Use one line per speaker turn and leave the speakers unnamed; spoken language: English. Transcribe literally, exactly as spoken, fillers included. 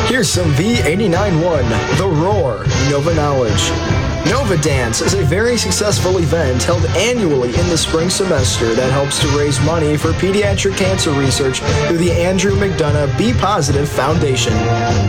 Here's some V eighty-nine one, The Roar, Nova Knowledge. Nova Dance is a very successful event held annually in the spring semester that helps to raise money for pediatric cancer research through the Andrew McDonough Be Positive Foundation.